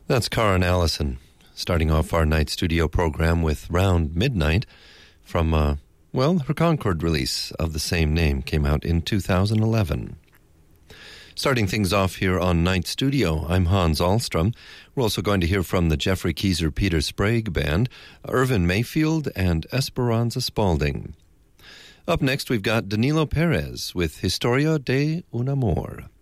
That's Karen Allison, starting off our night studio program with Round Midnight from, her Concord release of the same name came out in 2011. Starting things off here on Night Studio, I'm Hans Ahlstrom. We're also going to hear from the Jeffrey Keyser Peter Sprague Band, Irvin Mayfield, and Esperanza Spalding. Up next, we've got Danilo Perez with Historia de un Amor.